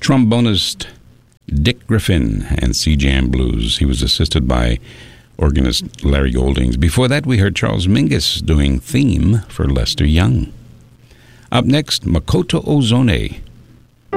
trombonist Dick Griffin and C-Jam Blues. He was assisted by organist Larry Goldings. Before that, we heard Charles Mingus doing Theme for Lester Young. Up next, Makoto Ozone